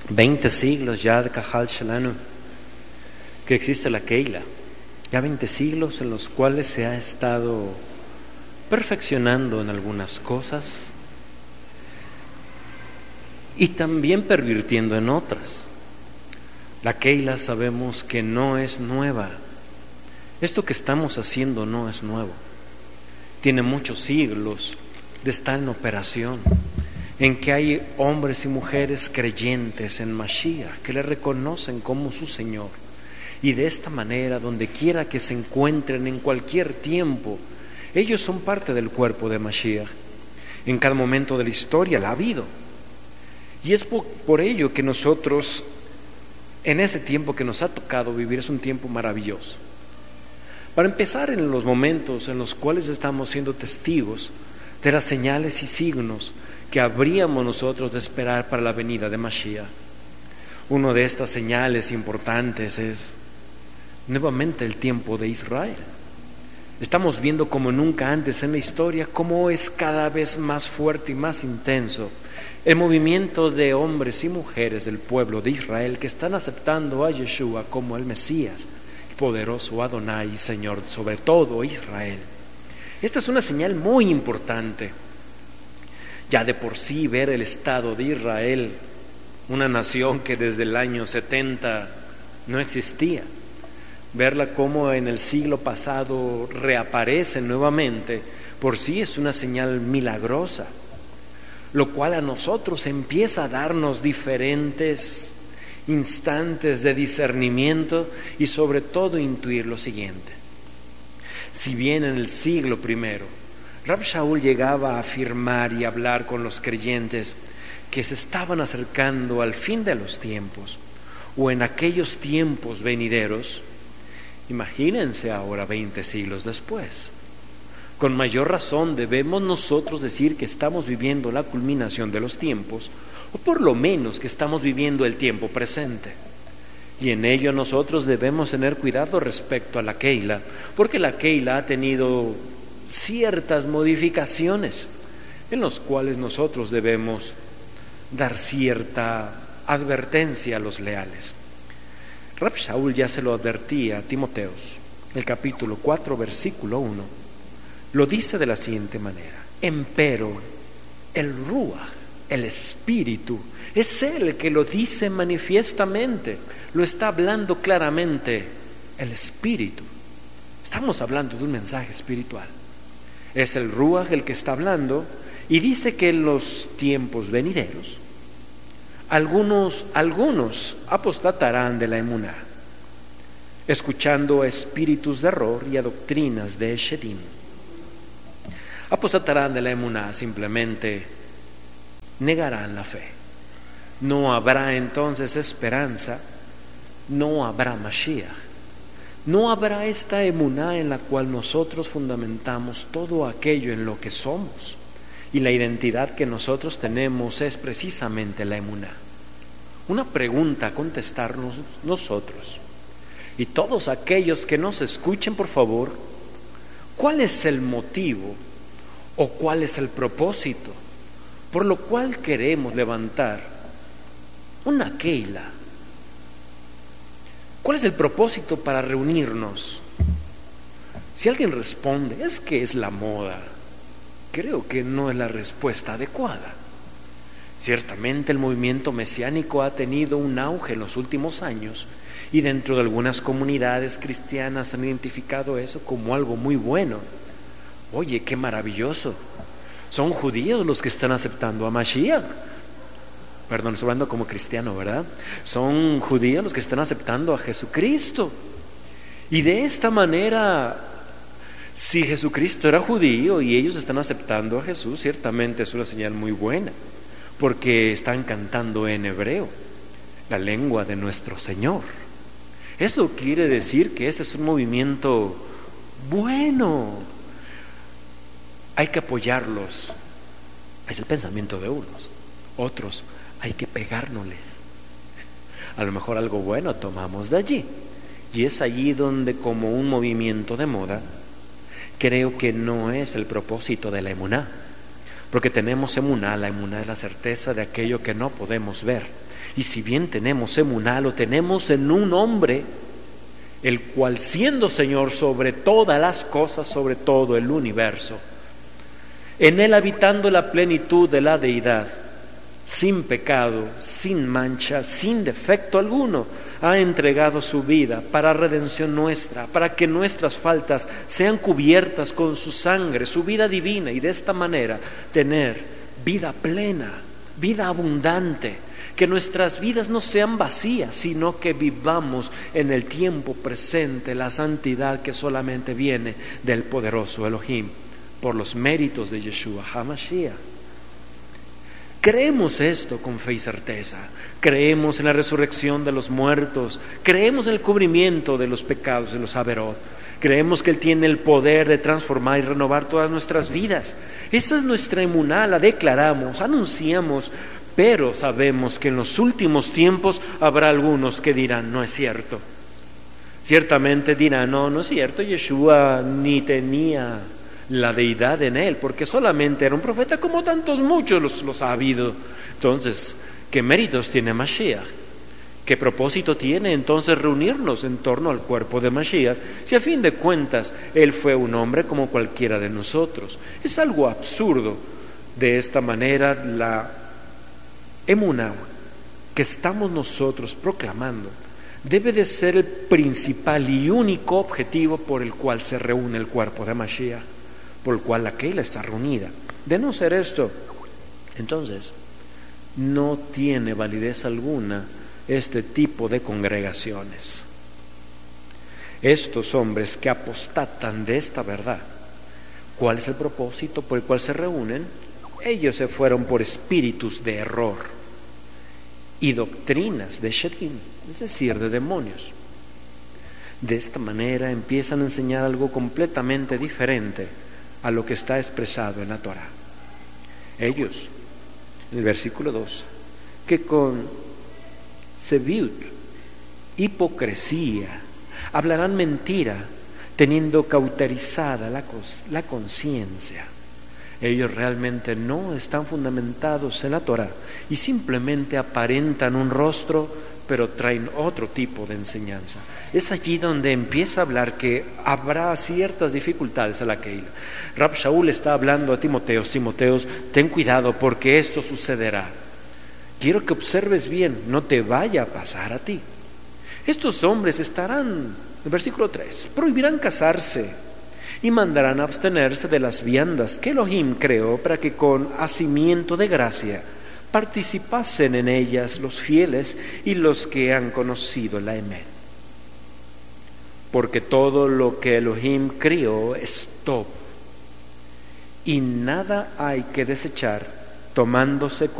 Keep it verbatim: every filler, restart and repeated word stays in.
veinte siglos ya de Kahal Shalanu que existe la Keila, ya veinte siglos en los cuales se ha estado perfeccionando en algunas cosas y también pervirtiendo en otras. La Keila sabemos que no es nueva. Esto que estamos haciendo no es nuevo. Tiene muchos siglos de estar en operación, en que hay hombres y mujeres creyentes en Mashiach, que le reconocen como su Señor. Y de esta manera, donde quiera que se encuentren en cualquier tiempo, ellos son parte del cuerpo de Mashiach. En cada momento de la historia la ha habido. Y es por, por ello que nosotros, en este tiempo que nos ha tocado vivir, es un tiempo maravilloso. Para empezar, en los momentos en los cuales estamos siendo testigos de las señales y signos que habríamos nosotros de esperar para la venida de Mashiach. Una de estas señales importantes es nuevamente el tiempo de Israel. Estamos viendo como nunca antes en la historia cómo es cada vez más fuerte y más intenso el movimiento de hombres y mujeres del pueblo de Israel que están aceptando a Yeshua como el Mesías, el poderoso Adonai, Señor sobre todo Israel. Esta es una señal muy importante. Ya de por sí ver el estado de Israel, una nación que desde el año setenta no existía, verla como en el siglo pasado reaparece nuevamente, por sí es una señal milagrosa, lo cual a nosotros empieza a darnos diferentes instantes de discernimiento y sobre todo intuir lo siguiente. Si bien en el siglo primero Rab Shaul llegaba a afirmar y hablar con los creyentes que se estaban acercando al fin de los tiempos o en aquellos tiempos venideros, imagínense ahora veinte siglos después. Con mayor razón debemos nosotros decir que estamos viviendo la culminación de los tiempos, o por lo menos que estamos viviendo el tiempo presente. Y en ello nosotros debemos tener cuidado respecto a la Keila, porque la Keila ha tenido ciertas modificaciones en las cuales nosotros debemos dar cierta advertencia a los leales. Rab Shaul ya se lo advertía a Timoteos, el capítulo cuatro, versículo uno, lo dice de la siguiente manera: empero el Ruach, el Espíritu, es Él que lo dice manifiestamente, lo está hablando claramente el Espíritu. Estamos hablando de un mensaje espiritual. Es el Ruach el que está hablando y dice que en los tiempos venideros algunos, algunos apostatarán de la emuná, escuchando a espíritus de error y a doctrinas de Eshedim. Apostatarán de la emuná, simplemente negarán la fe. No habrá entonces esperanza, no habrá Mashiach, no habrá esta emuná en la cual nosotros fundamentamos todo aquello en lo que somos. Y la identidad que nosotros tenemos es precisamente la emuná. Una pregunta a contestarnos nosotros y todos aquellos que nos escuchen, por favor: ¿cuál es el motivo o cuál es el propósito por lo cual queremos levantar una keila? ¿Cuál es el propósito para reunirnos? Si alguien responde, es que es la moda, creo que no es la respuesta adecuada. Ciertamente el movimiento mesiánico ha tenido un auge en los últimos años y dentro de algunas comunidades cristianas han identificado eso como algo muy bueno. Oye, qué maravilloso, son judíos los que están aceptando a Mashiach. Perdón, estoy hablando como cristiano, ¿verdad? Son judíos los que están aceptando a Jesucristo. Y de esta manera, si Jesucristo era judío y ellos están aceptando a Jesús, ciertamente es una señal muy buena, porque están cantando en hebreo, la lengua de nuestro Señor. Eso quiere decir que este es un movimiento bueno. Hay que apoyarlos. Es el pensamiento de unos. Otros, hay que pegárnosles. A lo mejor algo bueno tomamos de allí. Y es allí donde, como un movimiento de moda, creo que no es el propósito de la emuná. Porque tenemos emuná, la emuná es la certeza de aquello que no podemos ver. Y si bien tenemos emuná, lo tenemos en un hombre, el cual siendo Señor sobre todas las cosas, sobre todo el universo, en él habitando la plenitud de la deidad, sin pecado, sin mancha, sin defecto alguno, ha entregado su vida para redención nuestra, para que nuestras faltas sean cubiertas con su sangre, su vida divina, y de esta manera tener vida plena, vida abundante, que nuestras vidas no sean vacías, sino que vivamos en el tiempo presente la santidad que solamente viene del poderoso Elohim, por los méritos de Yeshua HaMashiach. Creemos esto con fe y certeza, creemos en la resurrección de los muertos, creemos en el cubrimiento de los pecados de los averot, creemos que Él tiene el poder de transformar y renovar todas nuestras vidas. Esa es nuestra emuná, la declaramos, anunciamos, pero sabemos que en los últimos tiempos habrá algunos que dirán, no es cierto. Ciertamente dirán, no, no es cierto, Yeshua ni tenía la deidad en él, porque solamente era un profeta como tantos muchos los, los ha habido. Entonces, ¿qué méritos tiene Mashiach? ¿Qué propósito tiene entonces reunirnos en torno al cuerpo de Mashiach, si a fin de cuentas él fue un hombre como cualquiera de nosotros? Es algo absurdo. De esta manera, la emuná que estamos nosotros proclamando debe de ser el principal y único objetivo por el cual se reúne el cuerpo de Mashiach, por el cual la Keila está reunida. De no ser esto, entonces no tiene validez alguna este tipo de congregaciones. Estos hombres que apostatan de esta verdad, ¿cuál es el propósito por el cual se reúnen? Ellos se fueron por espíritus de error y doctrinas de Shedim, es decir, de demonios. De esta manera empiezan a enseñar algo completamente diferente a lo que está expresado en la Torah. Ellos, en el versículo dos, que con seviut, hipocresía, hablarán mentira, teniendo cauterizada la, la conciencia. Ellos realmente no están fundamentados en la Torah y simplemente aparentan un rostro, pero traen otro tipo de enseñanza. Es allí donde empieza a hablar que habrá ciertas dificultades a la Keila. Rab Shaul está hablando a Timoteos, Timoteos, ten cuidado porque esto sucederá. Quiero que observes bien, no te vaya a pasar a ti. Estos hombres estarán, el versículo tres, prohibirán casarse y mandarán a abstenerse de las viandas que Elohim creó para que con hacimiento de gracia participasen en ellas los fieles y los que han conocido la Emet. Porque todo lo que Elohim crió es top, y nada hay que desechar tomándose con